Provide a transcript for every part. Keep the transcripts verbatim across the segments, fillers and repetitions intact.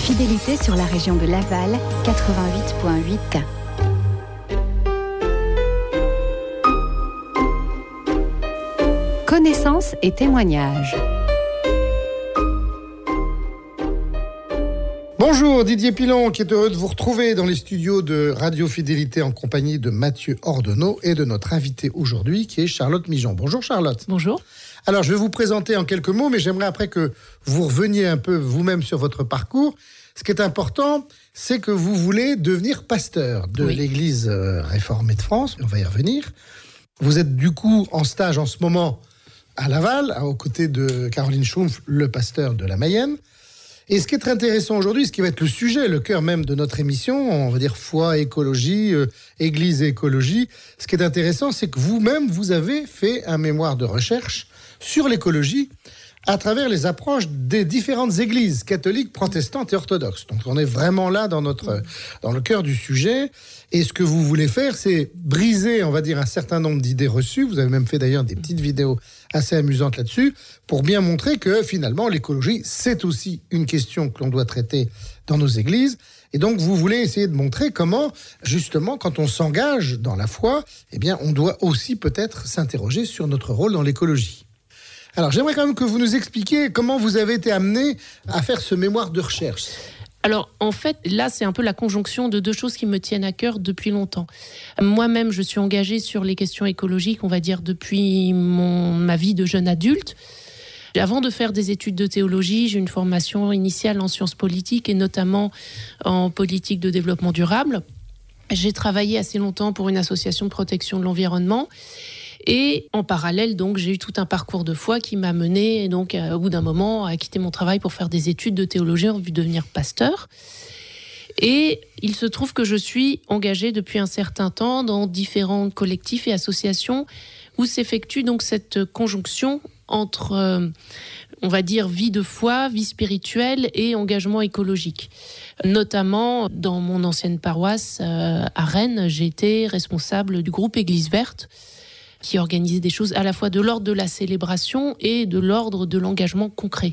Fidélité sur la région de Laval, quatre-vingt-huit virgule huit. Connaissances et témoignages. Bonjour, Didier Pilon qui est heureux de vous retrouver dans les studios de Radio Fidélité en compagnie de Mathieu Ordonneau et de notre invitée aujourd'hui qui est Charlotte Mijon. Bonjour Charlotte. Bonjour. Alors je vais vous présenter en quelques mots, mais j'aimerais après que vous reveniez un peu vous-même sur votre parcours. Ce qui est important, c'est que vous voulez devenir pasteur de oui. l'Église réformée de France. On va y revenir. Vous êtes du coup en stage en ce moment à Laval, aux côtés de Caroline Schumpf, le pasteur de la Mayenne. Et ce qui est très intéressant aujourd'hui, ce qui va être le sujet, le cœur même de notre émission, on va dire foi, écologie, euh, église et écologie. Ce qui est intéressant, c'est que vous-même, vous avez fait un mémoire de recherche sur l'écologie à travers les approches des différentes églises catholiques, protestantes et orthodoxes. Donc on est vraiment là dans, notre, dans le cœur du sujet. Et ce que vous voulez faire, c'est briser, on va dire, un certain nombre d'idées reçues. Vous avez même fait d'ailleurs des petites vidéos assez amusantes là-dessus, pour bien montrer que finalement l'écologie, c'est aussi une question que l'on doit traiter dans nos églises. Et donc vous voulez essayer de montrer comment, justement, quand on s'engage dans la foi, eh bien, on doit aussi peut-être s'interroger sur notre rôle dans l'écologie. Alors, j'aimerais quand même que vous nous expliquiez comment vous avez été amené à faire ce mémoire de recherche. Alors, en fait, là, c'est un peu la conjonction de deux choses qui me tiennent à cœur depuis longtemps. Moi-même, je suis engagée sur les questions écologiques, on va dire, depuis mon, ma vie de jeune adulte. Avant de faire des études de théologie, j'ai une formation initiale en sciences politiques et notamment en politique de développement durable. J'ai travaillé assez longtemps pour une association de protection de l'environnement. Et en parallèle, donc, j'ai eu tout un parcours de foi qui m'a mené, donc, au bout d'un moment, à quitter mon travail pour faire des études de théologie en vue de devenir pasteur. Et il se trouve que je suis engagée depuis un certain temps dans différents collectifs et associations où s'effectue donc cette conjonction entre, euh, on va dire, vie de foi, vie spirituelle et engagement écologique. Notamment, dans mon ancienne paroisse euh, à Rennes, j'ai été responsable du groupe Église Verte, qui organisait des choses à la fois de l'ordre de la célébration et de l'ordre de l'engagement concret.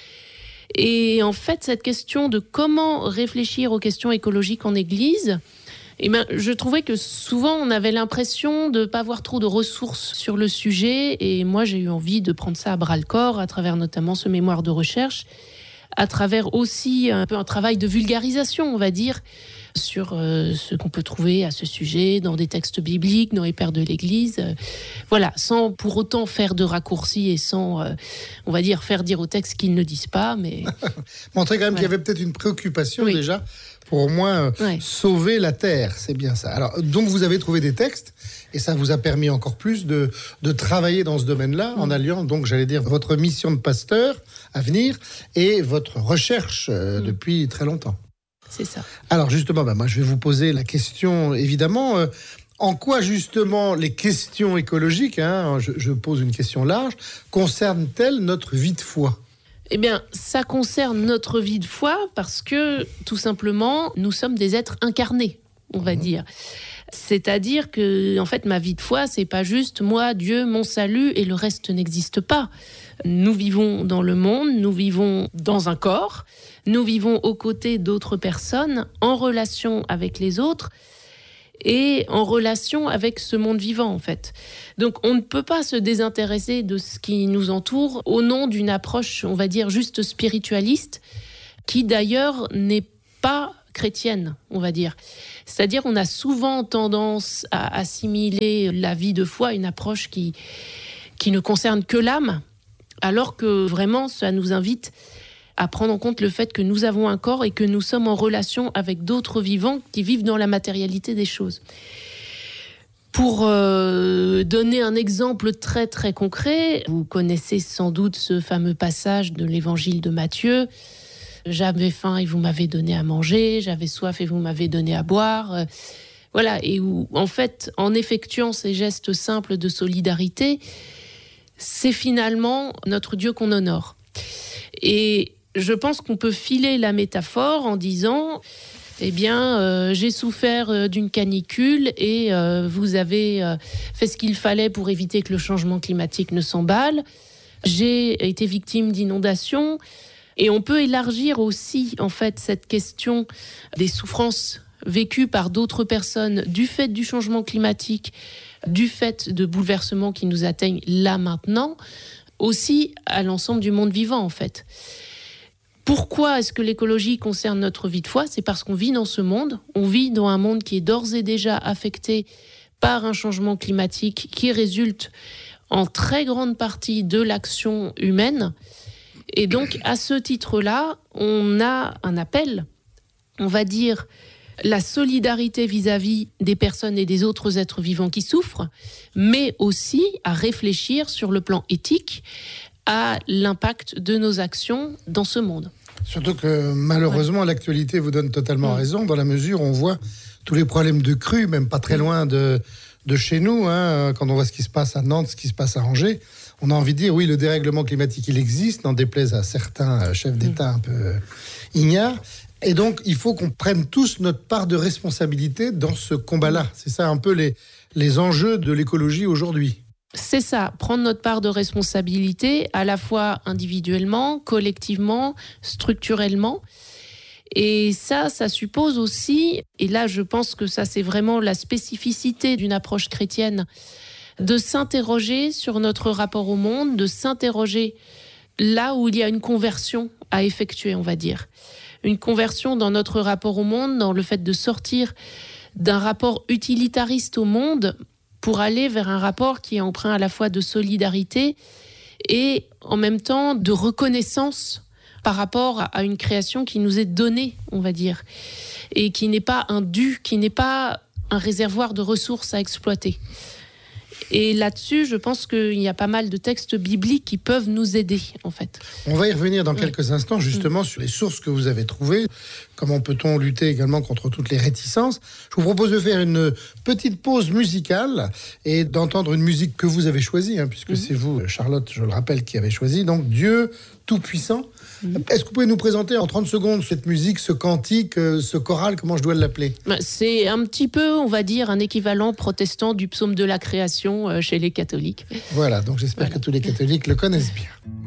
Et en fait, cette question de comment réfléchir aux questions écologiques en Église, eh ben, je trouvais que souvent on avait l'impression de ne pas avoir trop de ressources sur le sujet, et moi j'ai eu envie de prendre ça à bras-le-corps à travers notamment ce mémoire de recherche, à travers aussi un peu un travail de vulgarisation, on va dire, sur euh, ce qu'on peut trouver à ce sujet dans des textes bibliques, dans les pères de l'Église. Euh, voilà, sans pour autant faire de raccourcis et sans, euh, on va dire, faire dire aux textes qu'ils ne disent pas. Mais montrer quand même voilà. qu'il y avait peut-être une préoccupation oui. déjà pour au moins euh, oui. sauver la terre. C'est bien ça. Alors, donc vous avez trouvé des textes et ça vous a permis encore plus de, de travailler dans ce domaine-là, mmh. en alliant, donc, j'allais dire, votre mission de pasteur à venir et votre recherche euh, mmh. depuis très longtemps. C'est ça. Alors justement, bah, moi je vais vous poser la question, évidemment, euh, en quoi justement les questions écologiques, hein, je, je pose une question large, concernent-elles notre vie de foi ? Eh bien, ça concerne notre vie de foi parce que, tout simplement, nous sommes des êtres incarnés, on va mmh. dire. C'est-à-dire que, en fait, ma vie de foi, c'est pas juste moi, Dieu, mon salut, et le reste n'existe pas. Nous vivons dans le monde, nous vivons dans un corps, nous vivons aux côtés d'autres personnes, en relation avec les autres et en relation avec ce monde vivant, en fait. Donc, on ne peut pas se désintéresser de ce qui nous entoure au nom d'une approche, on va dire, juste spiritualiste, qui d'ailleurs n'est pas chrétienne, on va dire. C'est-à-dire, on a souvent tendance à assimiler la vie de foi à une approche qui, qui ne concerne que l'âme, alors que vraiment, ça nous invite à prendre en compte le fait que nous avons un corps et que nous sommes en relation avec d'autres vivants qui vivent dans la matérialité des choses. Pour euh, donner un exemple très très concret, vous connaissez sans doute ce fameux passage de l'évangile de Matthieu. J'avais faim et vous m'avez donné à manger, j'avais soif et vous m'avez donné à boire. Voilà, et où, en fait, en effectuant ces gestes simples de solidarité, c'est finalement notre Dieu qu'on honore. Et je pense qu'on peut filer la métaphore en disant, eh bien, euh, j'ai souffert d'une canicule et euh, vous avez euh, fait ce qu'il fallait pour éviter que le changement climatique ne s'emballe. J'ai été victime d'inondations. Et on peut élargir aussi, en fait, cette question des souffrances vécues par d'autres personnes du fait du changement climatique, du fait de bouleversements qui nous atteignent là maintenant, aussi à l'ensemble du monde vivant, en fait. Pourquoi est-ce que l'écologie concerne notre vie de foi ? C'est parce qu'on vit dans ce monde. On vit dans un monde qui est d'ores et déjà affecté par un changement climatique qui résulte en très grande partie de l'action humaine. Et donc, à ce titre-là, on a un appel, on va dire, la solidarité vis-à-vis des personnes et des autres êtres vivants qui souffrent, mais aussi à réfléchir sur le plan éthique à l'impact de nos actions dans ce monde. Surtout que malheureusement, ouais. l'actualité vous donne totalement mmh. raison, dans la mesure où on voit tous les problèmes de crues, même pas très loin de, de chez nous, hein, quand on voit ce qui se passe à Nantes, ce qui se passe à Angers. On a envie de dire, oui, le dérèglement climatique, il existe, n'en déplaise à certains chefs d'État un peu ignares. Et donc, il faut qu'on prenne tous notre part de responsabilité dans ce combat-là. C'est ça un peu les, les enjeux de l'écologie aujourd'hui. C'est ça, prendre notre part de responsabilité, à la fois individuellement, collectivement, structurellement. Et ça, ça suppose aussi, et là je pense que ça c'est vraiment la spécificité d'une approche chrétienne, de s'interroger sur notre rapport au monde, de s'interroger là où il y a une conversion à effectuer, on va dire. Une conversion dans notre rapport au monde, dans le fait de sortir d'un rapport utilitariste au monde pour aller vers un rapport qui est empreint à la fois de solidarité et en même temps de reconnaissance par rapport à une création qui nous est donnée, on va dire, et qui n'est pas un dû, qui n'est pas un réservoir de ressources à exploiter. Et là-dessus, je pense qu'il y a pas mal de textes bibliques qui peuvent nous aider, en fait. On va y revenir dans quelques oui. instants, justement, mmh. sur les sources que vous avez trouvées. Comment peut-on lutter également contre toutes les réticences ? Je vous propose de faire une petite pause musicale et d'entendre une musique que vous avez choisie, hein, puisque mmh. c'est vous, Charlotte, je le rappelle, qui avez choisi. Donc, Dieu Tout-Puissant. Mmh. Est-ce que vous pouvez nous présenter en trente secondes cette musique, ce cantique, ce choral, comment je dois l'appeler ? C'est un petit peu, on va dire, un équivalent protestant du psaume de la création chez les catholiques. Voilà, donc j'espère voilà. que tous les catholiques le connaissent bien.